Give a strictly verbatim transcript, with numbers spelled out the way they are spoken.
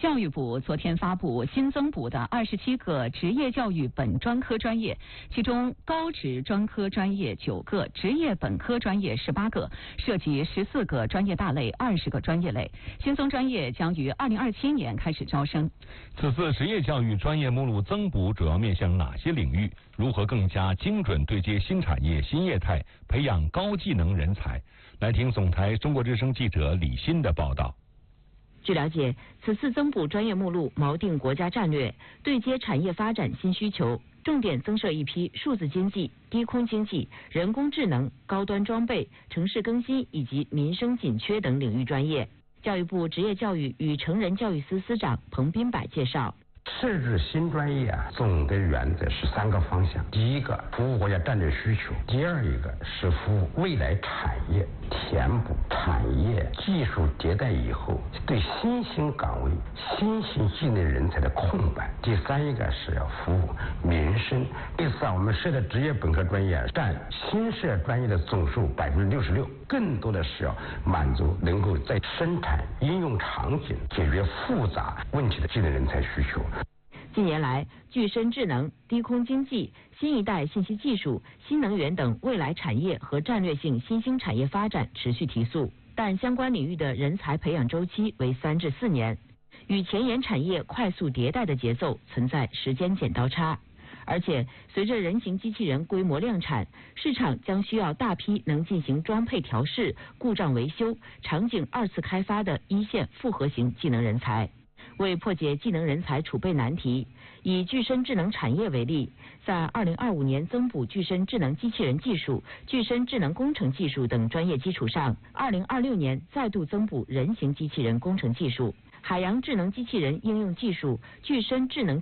教育部昨天发布新增补的二十七个职业教育本专科专业，其中高职专科专业九个，职业本科专业十八个，涉及十四个专业大类、二十个专业类。新增专业将于二零二七年开始招生。 此次职业教育专业目录增补主要面向哪些领域？如何更加精准对接新产业、新业态，培养高技能人才？来听总台中国之声记者李欣的报道。 据了解，此次增补专业目录锚定国家战略，对接产业发展新需求，重点增设一批数字经济、低空经济、人工智能、高端装备、城市更新以及民生紧缺等领域专业。教育部职业教育与成人教育司司长彭斌柏介绍。 设置新专业啊，总的原则是三个方向。第一个，服务国家战略需求；第二一个是服务未来产业，填补产业技术迭代以后对新兴岗位、新兴技能人才的空白；第三一个是要服务民生。这次啊，我们设的职业本科专业占新设专业的总数百分之六十六，更多的是要满足能够在生产应用场景解决复杂问题的技能人才需求。 近年来，具身智能、低空经济、新一代信息技术、新能源等未来产业和战略性新兴产业发展持续提速，但相关领域的人才培养周期为三至四年，与前沿产业快速迭代的节奏存在时间剪刀差。而且，随着人形机器人规模量产，市场将需要大批能进行装配调试、故障维修、场景二次开发的一线复合型技能人才。为破解技能人才储备难题，以具身智能产业为例，在二零二五年增补具身智能机器人技术、具身智能工程技术等专业基础上，二零二六年再度增补人形机器人工程技术、海洋智能机器人应用技术、具身智能